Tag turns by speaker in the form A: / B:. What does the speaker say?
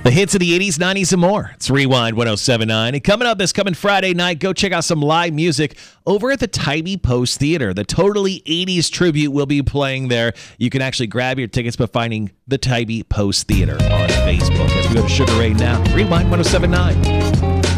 A: The hits of the 80s, 90s, and more. It's Rewind 1079. And coming up this coming Friday night, go check out some live music over at the Tybee Post Theater. The Totally 80s tribute will be playing there. You can actually grab your tickets by finding the Tybee Post Theater on Facebook. As we go to Sugar Ray now, Rewind 1079.